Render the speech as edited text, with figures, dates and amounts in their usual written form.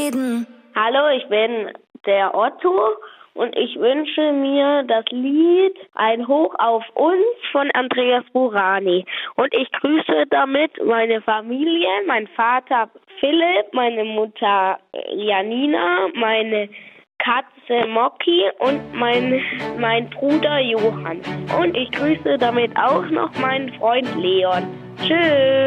reden. Hallo, ich bin der Otto und ich wünsche mir das Lied Ein Hoch auf uns von Andreas Burani. Und ich grüße damit meine Familie, mein Vater Philipp, meine Mutter Janina, meine Katze Mocky und mein Bruder Johann. Und ich grüße damit auch noch meinen Freund Leon. Tschüss.